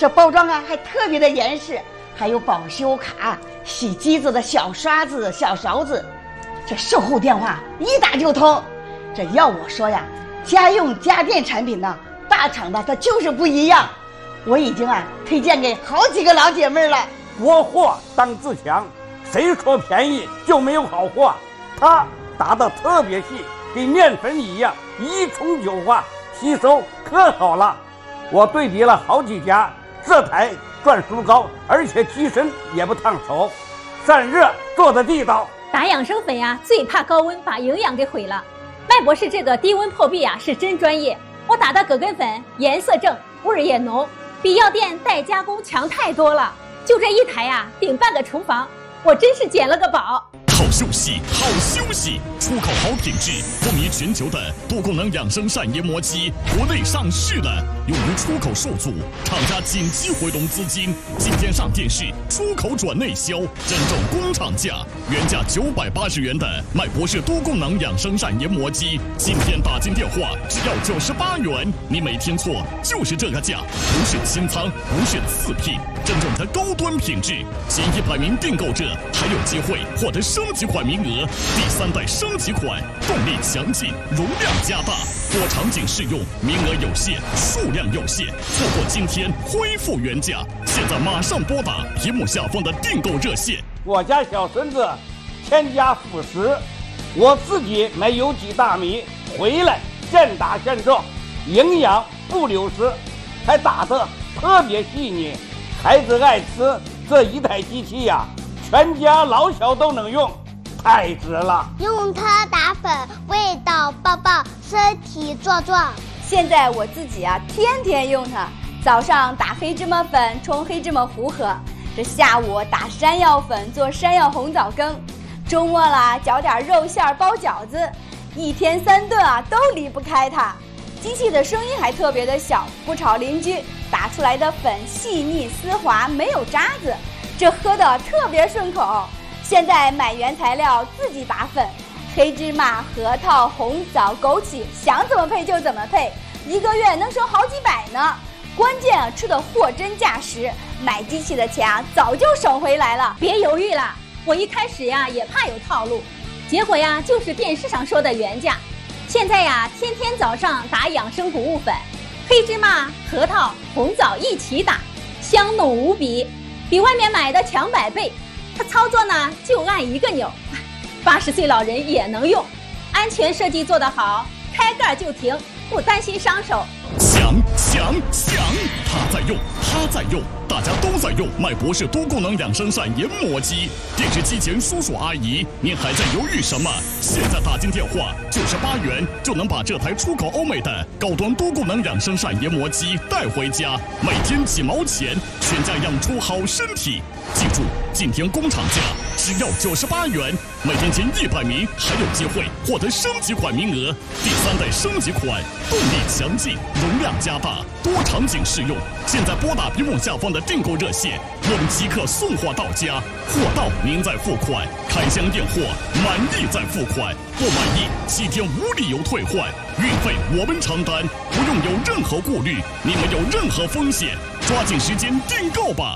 这包装啊还特别的严实，还有保修卡、洗机子的小刷子、小勺子，这售后电话一打就通。这要我说呀，家用家电产品呢，大厂的它就是不一样。我已经推荐给好几个老姐妹了。 国货当自强，谁说便宜就没有好货？它打得特别细，跟面粉一样，一冲就化，吸收可好了。我对比了好几家，这台转速高，而且机身也不烫手，散热做得地道。 打养生粉呀，最怕高温把营养给毁了。麦博士这个低温破壁是真专业，我打的葛根粉颜色正，味儿也浓，比药店代加工强太多了。就这一台顶半个厨房，我真是捡了个宝。 好休息，好休息！出口好品质，风靡全球的多功能养生膳研磨机，国内上市了，用于出口受阻，厂家紧急回笼资金，今天上电视，出口转内销，真正工厂价，原价980元的麦博士多功能养生膳研磨机，今天打进电话只要98元，你没听错，就是这个价，不是清仓，不是次品，真正的高端品质，前100名订购者还有机会获得升级款名额，第3代升级款，动力强劲，容量加大，多场景适用，名额有限，数量有限，错过今天恢复原价，现在马上拨打屏幕下方的订购热线。 我家小孙子添加辅食，我自己买有机大米回来现打现种，营养不流失，还打得特别细腻，孩子爱吃。这一台机器全家老小都能用，太值了。 用它打粉，味道棒棒，身体壮壮。 现在我自己天天用它，早上打黑芝麻粉冲黑芝麻糊喝，这下午打山药粉做山药红枣羹，周末搅点肉馅包饺子，一天3顿都离不开它。机器的声音还特别的小，不吵邻居，打出来的粉细腻丝滑，没有渣子，这喝的特别顺口。现在买原材料自己打粉，黑芝麻、核桃、红枣、枸杞，想怎么配就怎么配，1个月能省好几百呢。关键吃的货真价实，买机器的钱早就省回来了。 别犹豫了，我一开始也怕有套路，结果就是电视上说的原价。现在天天早上打养生谷物粉，黑芝麻、核桃、红枣一起打，香浓无比，比外面买的强100倍。它操作呢就按1个钮，80岁老人也能用，安全设计做得好，开盖就停，不担心伤手。 强！他在用，大家都在用麦博士多功能养生膳研磨机。电视机前叔叔阿姨，您还在犹豫什么？现在打进电话98元就能把这台出口欧美的高端多功能养生膳研磨机带回家，每天几毛钱，全家养出好身体。记住，今天工厂价只要98元，每天前100名还有机会获得升级款名额，第3代升级款，动力强劲，容量加大，多场景适用。现在拨打屏幕下方的订购热线，能即刻送货到家，货到您再付款，开箱验货，满意再付款，不满意7天无理由退换，运费我们承担，不用有任何顾虑，你们有任何风险，抓紧时间订购吧。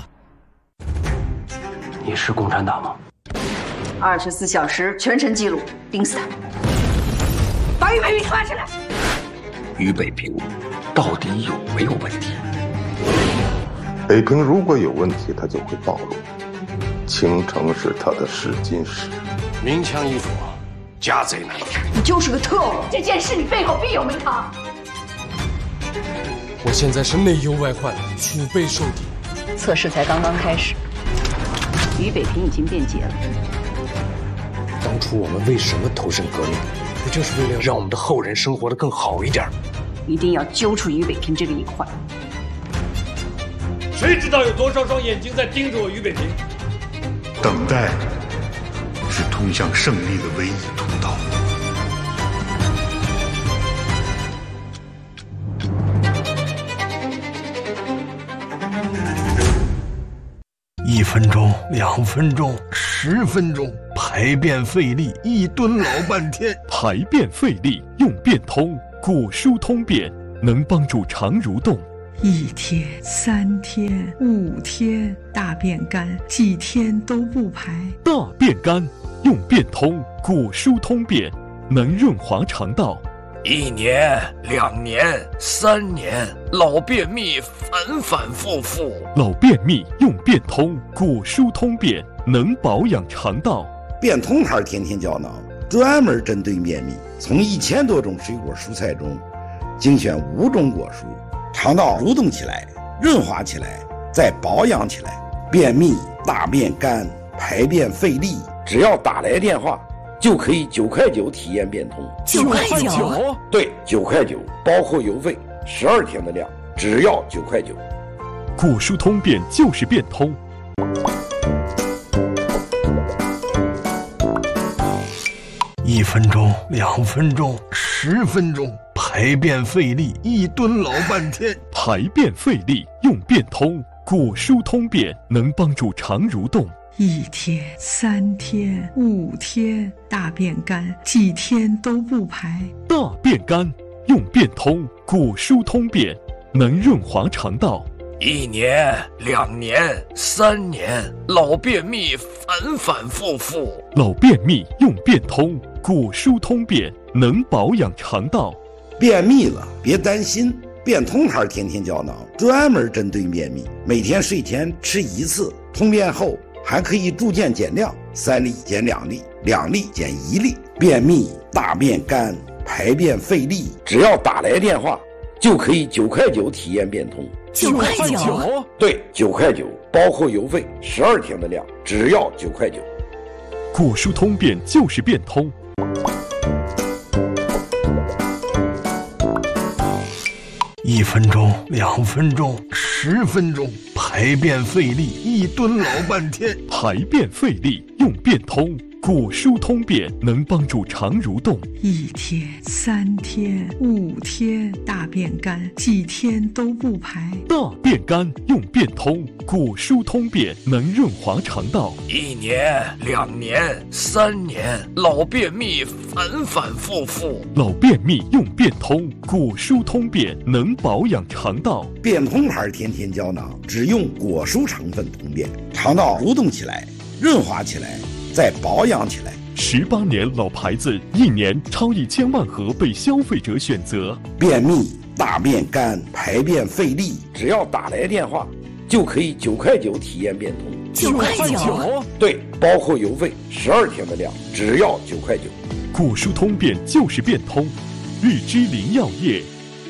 你是共产党吗 ？24小时全程记录，盯死他！把俞北平抓起来！ 俞北平到底有没有问题？ 北平如果有问题，他就会暴露。倾城是他的试金石。 明枪易躲，家贼难逃。 你就是个特务！这件事你背后必有名堂。 我现在是内忧外患，腹背受敌。 测试才刚刚开始。俞北平已经变节了。 当初我们为什么投身革命？不就是为了让我们的后人生活得更好一点？ 一定要揪出俞北平这个隐患。 谁知道有多少双眼睛在盯着我俞北平？ 等待是通向胜利的唯一通道。 1分钟、2分钟、10分钟，排便费力，1吨老半天。 排便费力用便通，果蔬通便，能帮助肠蠕动， 1天、3天、5天，大便干，几天都不排。 大便干，用便通果蔬通便，能润滑肠道。 1年、2年、3年，老便秘反反复复。 老便秘用便通果蔬通便，能保养肠道。 便通牌天天胶囊专门针对便秘，从1000多种水果蔬菜中精选5种果蔬，肠道蠕动起来，润滑起来，再保养起来。便秘、大便干、排便费力，只要打来电话就可以9块9体验便通。 9块9？ 对，9块9，包括邮费，12天的量，只要9块9。 果蔬通便就是便通。 1分钟、2分钟、10分钟，排便费力，一蹲老半天。 排便费力用便通果蔬通便，能帮助肠蠕动。 1天、3天、5天，大便干，几天都不排。 大便干，用便通果蔬通便，能润滑肠道。 1年、2年、3年，老便秘反反复复。 老便秘用便通果蔬通便，能保养肠道。 便秘了别担心，便通牌天天胶囊专门针对便秘，每天睡前吃1次，通便后还可以逐渐减量，3粒减2粒，2粒减1粒。便秘、大便干、排便费力，只要打来电话就可以9块9体验便通。 9块9？ 对，9块9，包括邮费，12天的量，只要9块9。 果蔬通便就是便通。 1分钟、2分钟、10分钟，排便费力，一蹲老半天。 排便费力用便通果蔬通便，能帮助肠蠕动。 1天、3天、5天，大便干，几天都不排。 大便干用便通果蔬通便，能润滑肠道。 1年、2年、3年，老便秘反反复复。 老便秘用便通果蔬通便，能保养肠道。 便通牌天天胶囊只用果蔬成分通便，肠道蠕动起来，润滑起来，再保养起来。 18年老牌子，1年超1000万盒被消费者选择。 便秘、大便干、排便费力，只要打来电话就可以9块9体验便通。 9块9？ 对，包括邮费，12天的量，只要9块9。 果蔬通便就是便通，日之林药业。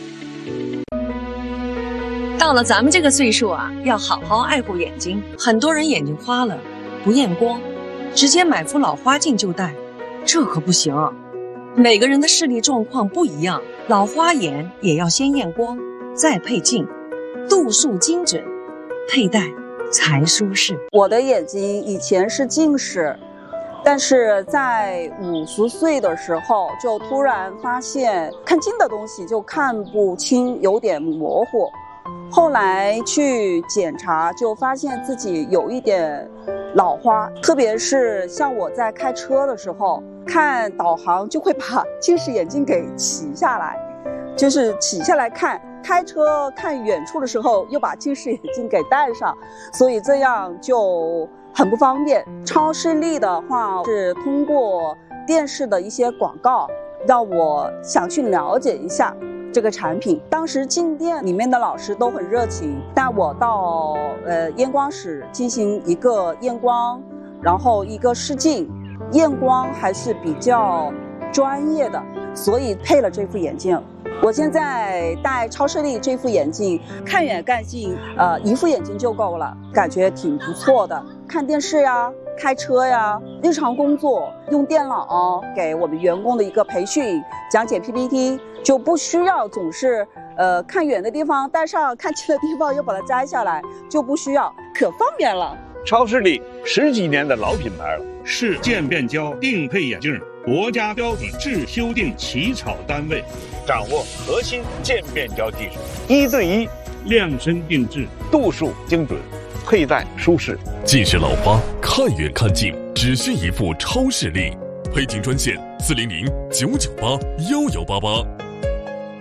到了咱们这个岁数啊，要好好爱护眼睛。很多人眼睛花了，不验光，直接买副老花镜就戴，这可不行。每个人的视力状况不一样，老花眼也要先验光，再配镜，度数精准，佩戴才舒适。 我的眼睛以前是近视，但是在50岁的时候就突然发现看近的东西就看不清，有点模糊。后来去检查，就发现自己有一点老花，特别是像我在开车的时候，看导航就会把近视眼镜给起下来，就是起下来看，开车看远处的时候又把近视眼镜给戴上，所以这样就很不方便。超视力的话是通过电视的一些广告让我想去了解一下这个产品。当时进店里面的老师都很热情，带我到验光室进行一个验光，然后一个试镜，验光还是比较专业的，所以配了这副眼镜。我现在戴超视力这副眼镜，看远看近，一副眼镜就够了，感觉挺不错的。看电视呀，开车呀，日常工作用电脑给我们员工的一个培训，讲解 PPT， 就不需要总是看远的地方戴上，看近的地方又把它摘下来，就不需要，可方便了。 超视力10几年的老品牌了， 是渐变胶定配眼镜国家标准制修订起草单位， 掌握核心渐变胶技术，1对1 量身定制， 度数精准，佩戴舒适。 近视老花看远看近，只需一副超视力。配镜专线400-998-1188。